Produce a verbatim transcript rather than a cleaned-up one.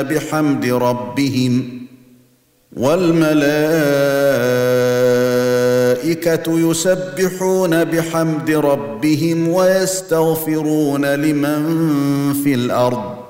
بحمد ربهم والملائكة يسبحون بحمد ربهم ويستغفرون لمن في الأرض